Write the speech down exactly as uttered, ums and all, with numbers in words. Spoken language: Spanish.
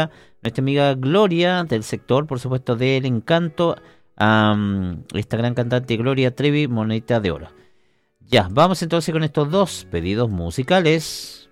para nuestra amiga Gloria, del sector, por supuesto, del Encanto, a esta gran cantante Gloria Trevi, monedita de oro. Ya, vamos entonces con estos dos pedidos musicales.